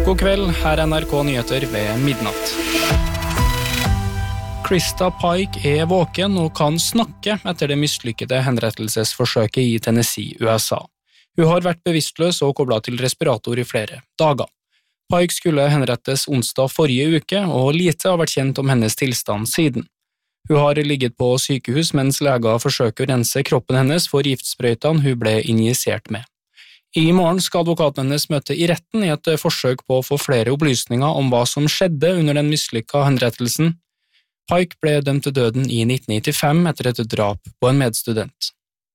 God kveld, her NRK Nyheter ved midnatt. Krista Pike våken og kan snakke etter det mislykkede henrettelsesforsøket i Tennessee, USA. Hun har vært bevisstløs og koblet til respirator i flere dager. Pike skulle henrettes onsdag forrige uke, og lite har vært kjent om hennes tilstand siden. Hun har ligget på sykehus mens leger forsøker å rense kroppen hennes for giftsprøytene hun ble injisert med. I morgen skal advokaten hennes møte i retten i et forsøk på å få flere opplysninger om hva som skjedde under den mislykkede henrettelsen. Pike ble dømt til døden i 1995 etter et drap på en medstudent.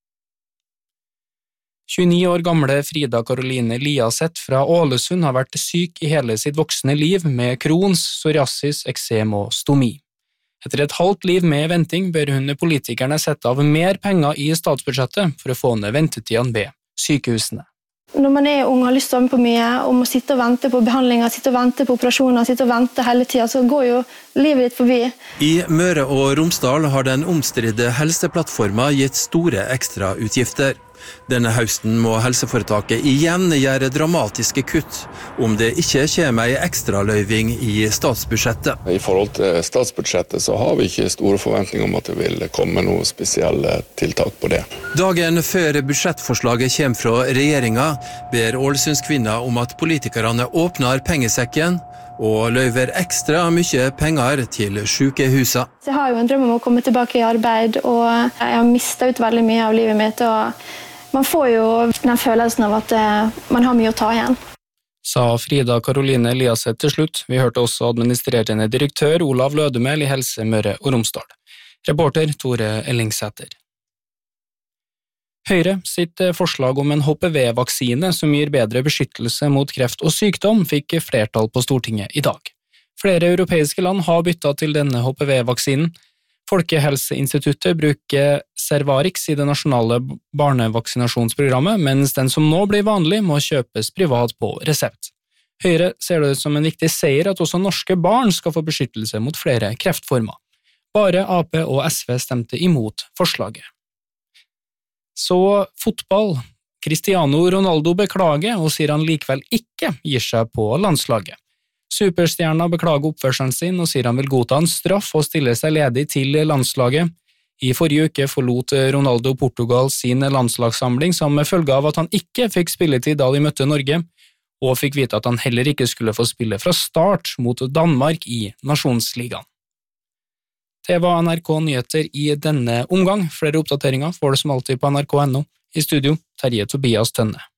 29 år gamle Frida Caroline Liaseth fra Ålesund har vært syk i hele sitt voksne liv med Crohns, psoriasis, eksem og stomi. Etter et halvt liv med venting ber hun politikerne sette av mer penger i statsbudsjettet for å få ned ventetidene ved sykehusene. Når man ung og har lyst til å være med på mye, og må sitte og vente på behandlinger, sitte og vente på operasjoner, sitte og vente hele tiden, så går jo livet ditt forbi. I Møre og Romsdal har den omstridte helseplattformen gitt store ekstrautgifter. Denne høsten må helseforetaket igjen gjøre dramatiske kutt, om det ikke kommer en ekstraløyving i statsbudsjettet. I forhold til statsbudsjettet så har vi ikke store forventninger om at det vil komme noen spesielle tiltak på det. Dagen før budsjettforslaget kommer fra regjeringa, ber Ålesundskvinner om at politikerne åpner pengesekken og løyver ekstra mye penger til sykehusa. Jeg har jo en drøm om å komme tilbake i arbeid, og jeg har mistet ut veldig mye av livet mitt, og man får jo den følelsen av at man har mye å ta igjen. Sa Frida Caroline Liaseth til slutt. Vi hørte også administrerende direktør Olav Lødemel i Helse Møre og Romsdal. Reporter Tore Ellingsæter. Høyre sitt forslag om en HPV-vaksine som gir bedre beskyttelse mot kreft og sykdom fikk flertall på Stortinget i dag. Flere europeiske land har byttet til denne HPV-vaksinen. Folkehelseinstituttet bruker Cervarix i det nasjonale barnevaksinasjonsprogrammet, mens den som nå blir vanlig må kjøpes privat på resept. Høyre ser det som en viktig seier at også norske barn skal få beskyttelse mot flere kreftformer. Bare Ap og SV stemte imot forslaget. Så fotball. Cristiano Ronaldo beklager og sier han likevel ikke gir seg på landslaget. Superstjerna beklager oppførselen sin og sier han vil godta en straff og stille seg ledig til landslaget. I forrige uke forlot Ronaldo Portugal sin landslagssamling som følge av at han ikke fikk spilletid da de møtte Norge, og fikk vite at han heller ikke skulle få spille fra start mot Danmark i Nasjonsligaen. Det var NRK Nyheter i denne omgang. Flere oppdateringer får du som alltid på nrk.no. I studio, Terje Tobias Tønne.